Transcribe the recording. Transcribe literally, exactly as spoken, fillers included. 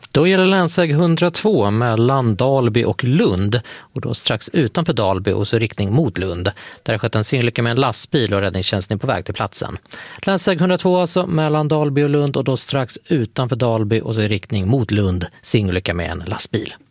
Då gäller länsväg hundratvå mellan Dalby och Lund och då strax utanför Dalby och så riktning mot Lund. Där har skett en singelolycka med en lastbil och räddningstjänsten är på väg till platsen. Länsväg hundratvå alltså mellan Dalby och Lund och då strax utanför Dalby och så i riktning mot Lund, singelolycka med en lastbil.